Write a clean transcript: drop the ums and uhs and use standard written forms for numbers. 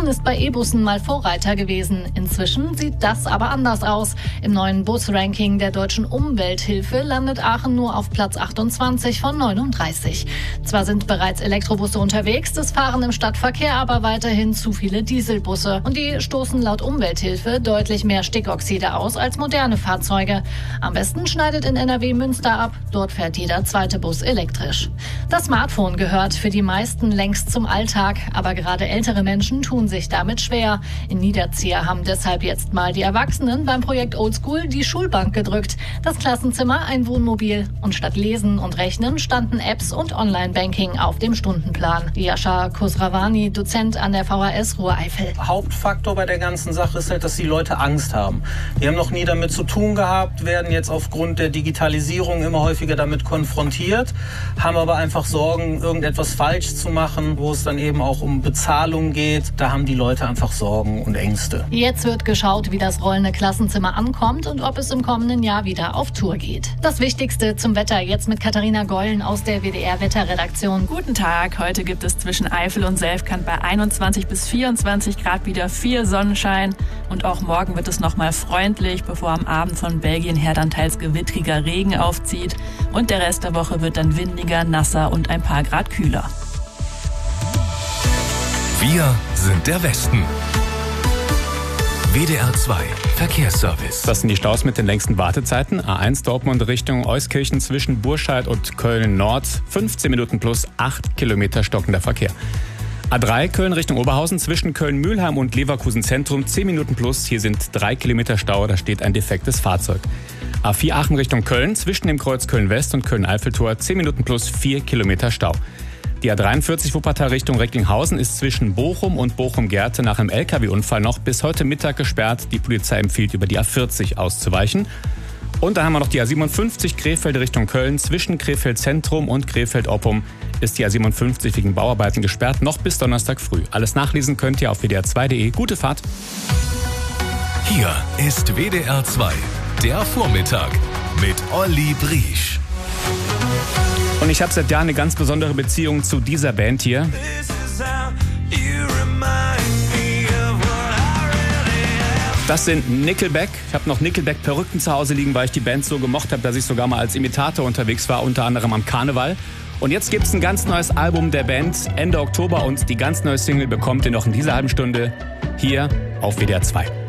Aachen ist bei E-Bussen mal Vorreiter gewesen. Inzwischen sieht das aber anders aus. Im neuen Bus-Ranking der Deutschen Umwelthilfe landet Aachen nur auf Platz 28 von 39. Zwar sind bereits Elektrobusse unterwegs, es fahren im Stadtverkehr aber weiterhin zu viele Dieselbusse. Und die stoßen laut Umwelthilfe deutlich mehr Stickoxide aus als moderne Fahrzeuge. Am besten schneidet in NRW Münster ab. Dort fährt jeder zweite Bus elektrisch. Das Smartphone gehört für die meisten längst zum Alltag. Aber gerade ältere Menschen tun sich damit schwer. In Niederzieher haben deshalb jetzt mal die Erwachsenen beim Projekt Oldschool die Schulbank gedrückt. Das Klassenzimmer ein Wohnmobil. Und statt Lesen und Rechnen standen Apps und Online-Banking auf dem Stundenplan. Yasha Khosravani, Dozent an der VHS Ruhr-Eifel. Hauptfaktor bei der ganzen Sache ist halt, dass die Leute Angst haben. Die haben noch nie damit zu tun gehabt, werden jetzt aufgrund der Digitalisierung immer häufiger damit konfrontiert, haben aber einfach Sorgen, irgendetwas falsch zu machen, wo es dann eben auch um Bezahlung geht. Da haben die Leute einfach Sorgen und Ängste. Jetzt wird geschaut, wie das rollende Klassenzimmer ankommt und ob es im kommenden Jahr wieder auf Tour geht. Das Wichtigste zum Wetter jetzt mit Katharina Gollen aus der WDR-Wetterredaktion. Guten Tag, heute gibt es zwischen Eifel und Selfkant bei 21 bis 24 Grad wieder viel Sonnenschein. Und auch morgen wird es nochmal freundlich, bevor am Abend von Belgien her dann teils gewittriger Regen aufzieht. Und der Rest der Woche wird dann windiger, nasser und ein paar Grad kühler. Wir sind der Westen. WDR 2 Verkehrsservice. Das sind die Staus mit den längsten Wartezeiten. A1 Dortmund Richtung Euskirchen zwischen Burscheid und Köln Nord. 15 Minuten plus 8 Kilometer stockender Verkehr. A3 Köln Richtung Oberhausen zwischen Köln-Mülheim und Leverkusen Zentrum. 10 Minuten plus. Hier sind 3 Kilometer Stau. Da steht ein defektes Fahrzeug. A4 Aachen Richtung Köln zwischen dem Kreuz Köln-West und Köln-Eiffeltor. 10 Minuten plus 4 Kilometer Stau. Die A43 Wuppertal Richtung Recklinghausen ist zwischen Bochum und Bochum-Gerte nach einem LKW-Unfall noch bis heute Mittag gesperrt. Die Polizei empfiehlt, über die A40 auszuweichen. Und dann haben wir noch die A57 Krefeld Richtung Köln. Zwischen Krefeld Zentrum und Krefeld Oppum ist die A57 wegen Bauarbeiten gesperrt, noch bis Donnerstag früh. Alles nachlesen könnt ihr auf wdr2.de. Gute Fahrt. Hier ist WDR 2, der Vormittag mit Olli Briesch. Und ich habe seit Jahren eine ganz besondere Beziehung zu dieser Band hier. Das sind Nickelback. Ich habe noch Nickelback-Perücken zu Hause liegen, weil ich die Band so gemocht habe, dass ich sogar mal als Imitator unterwegs war, unter anderem am Karneval. Und jetzt gibt es ein ganz neues Album der Band Ende Oktober und die ganz neue Single bekommt ihr noch in dieser halben Stunde hier auf WDR 2.